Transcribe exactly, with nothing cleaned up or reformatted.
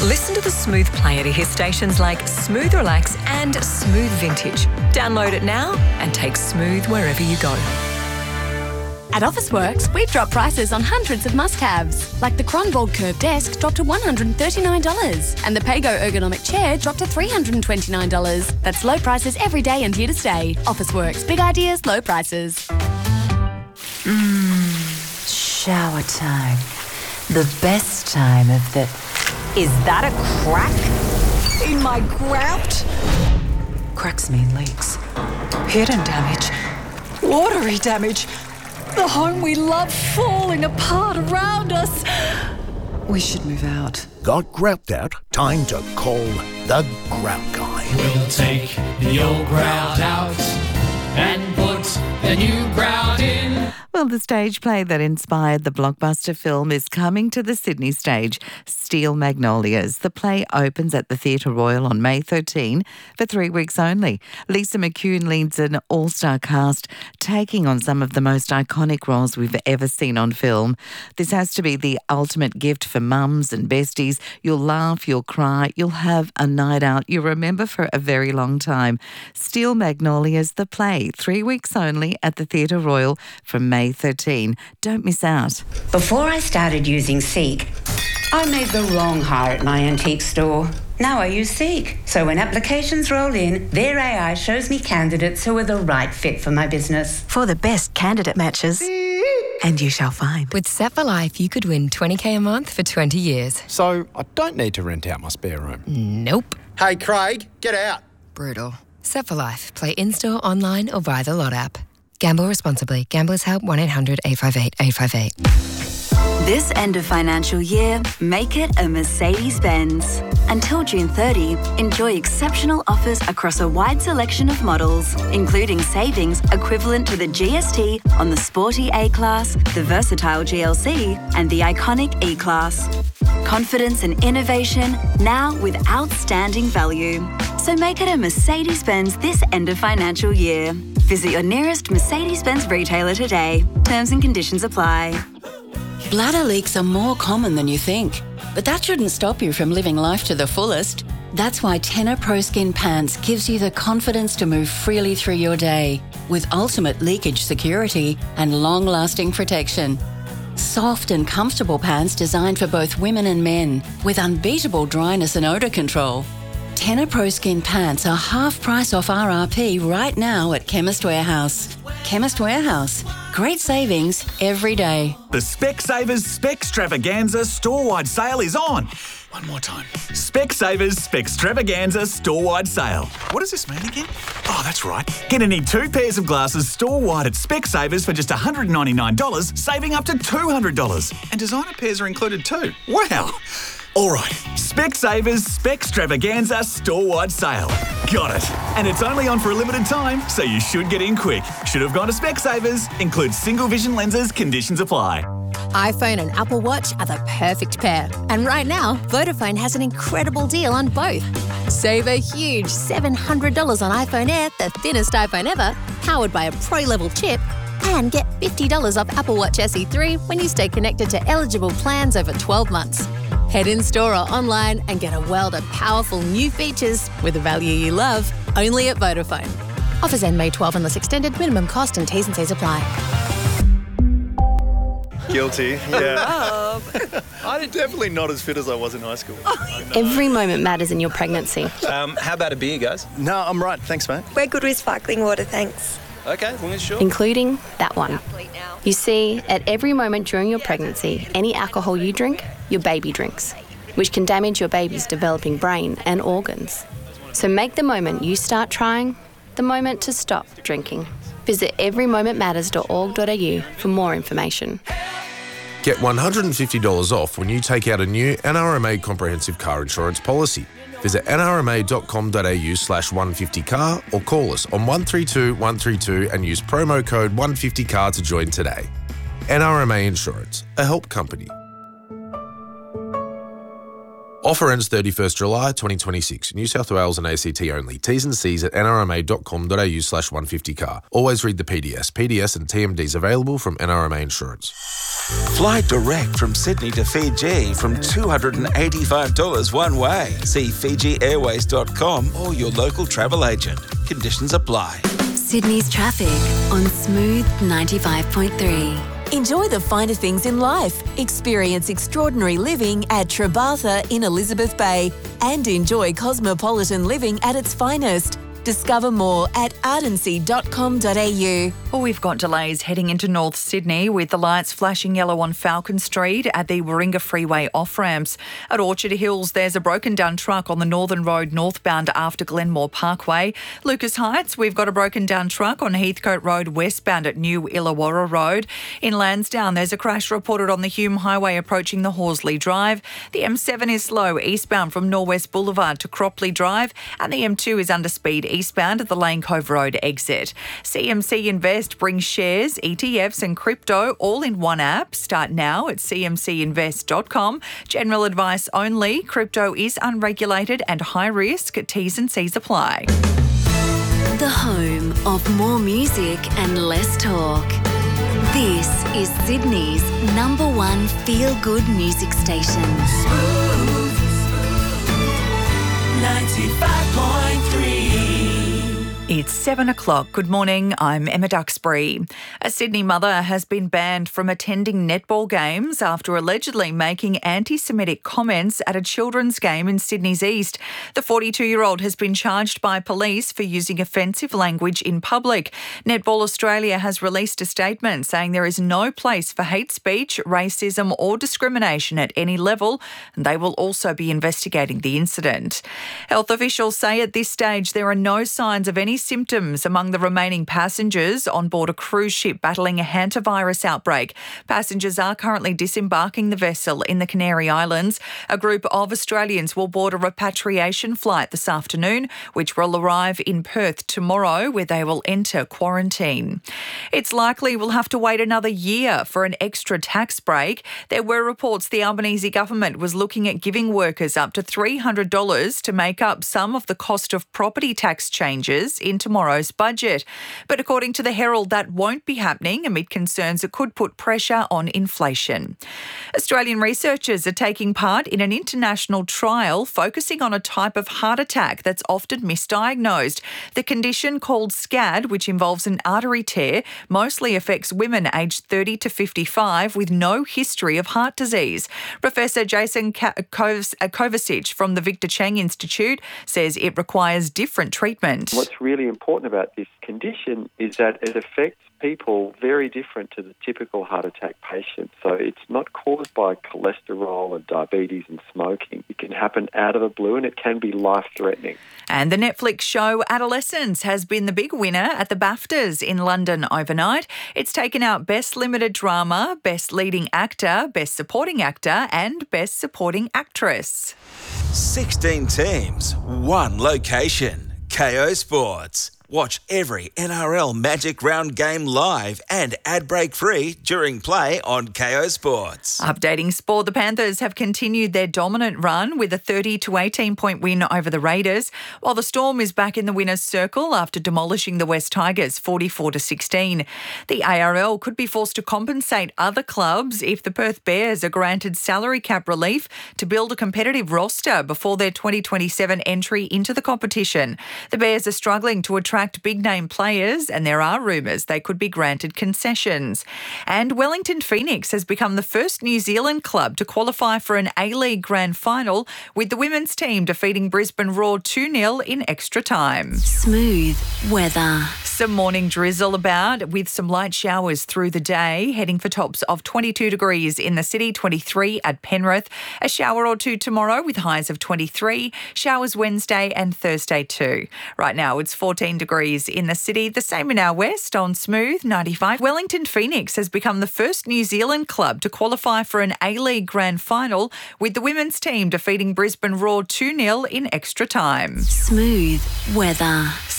Listen to the Smooth Player to hear stations like Smooth Relax and Smooth Vintage. Download it now and take Smooth wherever you go. At Officeworks, we've dropped prices on hundreds of must-haves, like the Cronborg Curve Desk dropped to one hundred thirty-nine dollars and the Pago Ergonomic Chair dropped to three hundred twenty-nine dollars. That's low prices every day and here to stay. Officeworks, big ideas, low prices. Mmm, shower time. The best time of the... Is that a crack in my grout? Cracks mean leaks. Hidden damage. Watery damage. The home we love falling apart around us. We should move out. Got grout out? Time to call the Grout Guy. We'll take the old grout out and put the new grout in. Well, the stage play that inspired the blockbuster film is coming to the Sydney stage, Steel Magnolias. The play opens at the Theatre Royal on May thirteenth for three weeks only. Lisa McCune leads an all-star cast, taking on some of the most iconic roles we've ever seen on film. This has to be the ultimate gift for mums and besties. You'll laugh, you'll cry, you'll have a night out you'll remember for a very long time. Steel Magnolias, the play, three weeks only at the Theatre Royal from May thirteenth. Don't miss out. Before I started using Seek, I made the wrong hire at my antique store. Now I use Seek. So when applications roll in, their A I shows me candidates who are the right fit for my business. For the best candidate matches. And you shall find. With Set for Life, you could win twenty thousand a month for twenty years. So I don't need to rent out my spare room? Nope. Hey, Craig, get out. Brutal. Set for Life. Play in-store, online or via the Lot app. Gamble responsibly. Gamblers Help one eight hundred eight five eight eight five eight. This end of financial year, make it a Mercedes-Benz. Until June thirtieth, enjoy exceptional offers across a wide selection of models, including savings equivalent to the G S T on the sporty A-Class, the versatile G L C, and the iconic E-Class. Confidence and innovation, now with outstanding value. So make it a Mercedes-Benz this end of financial year. Visit your nearest Mercedes-Benz retailer today. Terms and conditions apply. Bladder leaks are more common than you think, but that shouldn't stop you from living life to the fullest. That's why Tenor Pro Skin Pants gives you the confidence to move freely through your day with ultimate leakage security and long-lasting protection. Soft and comfortable pants designed for both women and men with unbeatable dryness and odour control. Tenor Pro Skin Pants are half price off R R P right now at Chemist Warehouse. Chemist Warehouse. Great savings every day. The Specsavers Specstravaganza store-wide sale is on. One more time. Specsavers Specstravaganza store-wide sale. What does this mean again? Oh, that's right. Get any two pairs of glasses store-wide at Specsavers for just one hundred ninety-nine dollars, saving up to two hundred dollars. And designer pairs are included too. Wow. All right. Specsavers Specstravaganza store-wide sale. Got it. And it's only on for a limited time, so you should get in quick. Should have gone to Specsavers. Includes single vision lenses. Conditions apply. iPhone and Apple Watch are the perfect pair. And right now, Vodafone has an incredible deal on both. Save a huge seven hundred dollars on iPhone Air, the thinnest iPhone ever, powered by a pro-level chip, and get fifty dollars off Apple Watch S E three when you stay connected to eligible plans over twelve months. Head in store or online and get a world of powerful new features with the value you love, only at Vodafone. Offers end May twelfth unless extended. Minimum cost and T's and C's apply. Guilty, yeah. I'm definitely not as fit as I was in high school. Every moment matters in your pregnancy. Um, how about a beer, guys? No, I'm right. Thanks, mate. We're good with sparkling water, thanks. Okay, as long as you're sure. Including that one. You see, at every moment during your pregnancy, any alcohol you drink, your baby drinks, which can damage your baby's developing brain and organs. So make the moment you start trying the moment to stop drinking. Visit every moment matters dot org dot a u for more information. Get one hundred fifty dollars off when you take out a new N R M A comprehensive car insurance policy. Visit n r m a dot com dot a u slash one fifty car or call us on one three two one three two and use promo code one fifty car to join today. N R M A Insurance, a help company. Offer ends thirty-first July twenty twenty-six. New South Wales and A C T only. T's and C's at nrma.com.au slash 150car. Always read the P D S. P D S and T M Ds available from N R M A Insurance. Fly direct from Sydney to Fiji from two hundred eighty-five dollars one way. See fiji airways dot com or your local travel agent. Conditions apply. Sydney's traffic on Smooth ninety-five point three. Enjoy the finer things in life. Experience extraordinary living at Trebartha in Elizabeth Bay and enjoy cosmopolitan living at its finest. Discover more at ardency dot com dot a u. Well, we've got delays heading into North Sydney with the lights flashing yellow on Falcon Street at the Warringah Freeway off-ramps. At Orchard Hills, there's a broken down truck on the Northern Road northbound after Glenmore Parkway. Lucas Heights, we've got a broken down truck on Heathcote Road westbound at New Illawarra Road. In Lansdowne, there's a crash reported on the Hume Highway approaching the Horsley Drive. The M seven is slow eastbound from Norwest Boulevard to Cropley Drive, and the M two is under speed eastbound at the Lane Cove Road exit. C M C Invest brings shares, E T Fs and crypto all in one app. Start now at c m c invest dot com. General advice only. Crypto is unregulated and high risk. T's and C's apply. The home of more music and less talk. This is Sydney's number one feel-good music station. Smooth ninety-five point three. It's seven o'clock. Good morning. I'm Emma Duxbury. A Sydney mother has been banned from attending netball games after allegedly making anti-Semitic comments at a children's game in Sydney's East. The forty-two-year-old has been charged by police for using offensive language in public. Netball Australia has released a statement saying there is no place for hate speech, racism or discrimination at any level, and they will also be investigating the incident. Health officials say at this stage there are no signs of any symptoms among the remaining passengers on board a cruise ship battling a hantavirus outbreak. Passengers are currently disembarking the vessel in the Canary Islands. A group of Australians will board a repatriation flight this afternoon, which will arrive in Perth tomorrow, where they will enter quarantine. It's likely we'll have to wait another year for an extra tax break. There were reports the Albanese government was looking at giving workers up to three hundred dollars to make up some of the cost of property tax changes in tomorrow's budget. But according to the Herald, that won't be happening amid concerns it could put pressure on inflation. Australian researchers are taking part in an international trial focusing on a type of heart attack that's often misdiagnosed. The condition called SCAD, which involves an artery tear, mostly affects women aged thirty to fifty-five with no history of heart disease. Professor Jason Kovacic from the Victor Chang Institute says it requires different treatment. What's really important about this condition is that it affects people very different to the typical heart attack patient. So it's not caused by cholesterol and diabetes and smoking. It can happen out of the blue and it can be life-threatening. And the Netflix show Adolescence has been the big winner at the BAFTAs in London overnight. It's taken out Best Limited Drama, Best Leading Actor, Best Supporting Actor and Best Supporting Actress. sixteen teams, one location. K O Sports. Watch every N R L Magic Round game live and ad break free during play on K O Sports. Updating sport, the Panthers have continued their dominant run with a thirty to eighteen point win over the Raiders, while the Storm is back in the winner's circle after demolishing the West Tigers forty-four to sixteen. The A R L could be forced to compensate other clubs if the Perth Bears are granted salary cap relief to build a competitive roster before their twenty twenty-seven entry into the competition. The Bears are struggling to attract big-name players, and there are rumours they could be granted concessions. And Wellington Phoenix has become the first New Zealand club to qualify for an A-League Grand Final, with the women's team defeating Brisbane Roar two nil in extra time. Smooth weather. Some morning drizzle about with some light showers through the day, heading for tops of twenty-two degrees in the city, twenty-three at Penrith. A shower or two tomorrow with highs of twenty-three. Showers Wednesday and Thursday too. Right now it's fourteen degrees in the city, the same in our west on Smooth ninety-five. Wellington Phoenix has become the first New Zealand club to qualify for an A-League Grand Final, with the women's team defeating Brisbane Roar two nil in extra time. Smooth weather.